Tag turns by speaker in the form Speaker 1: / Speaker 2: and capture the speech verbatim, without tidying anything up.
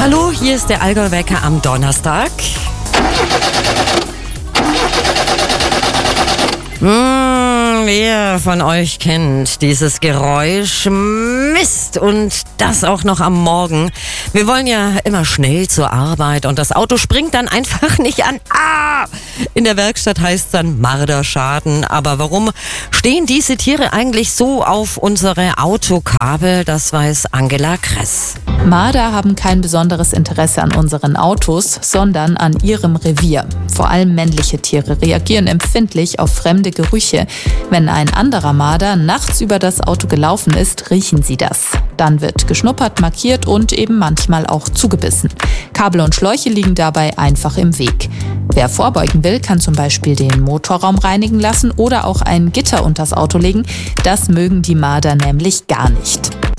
Speaker 1: Hallo, hier ist der Allgäu-Wecker am Donnerstag. Hm, wer von euch kennt dieses Geräusch? Mist! Und das auch noch am Morgen. Wir wollen ja immer schnell zur Arbeit und das Auto springt dann einfach nicht an. Ah! In der Werkstatt heißt es dann Marderschaden. Aber warum stehen diese Tiere eigentlich so auf unsere Autokabel? Das weiß Angela Kress.
Speaker 2: Marder haben kein besonderes Interesse an unseren Autos, sondern an ihrem Revier. Vor allem männliche Tiere reagieren empfindlich auf fremde Gerüche. Wenn ein anderer Marder nachts über das Auto gelaufen ist, riechen sie das. Dann wird geschnuppert, markiert und eben manchmal auch zugebissen. Kabel und Schläuche liegen dabei einfach im Weg. Wer vorbeugen will, kann zum Beispiel den Motorraum reinigen lassen oder auch ein Gitter unters Auto legen. Das mögen die Marder nämlich gar nicht.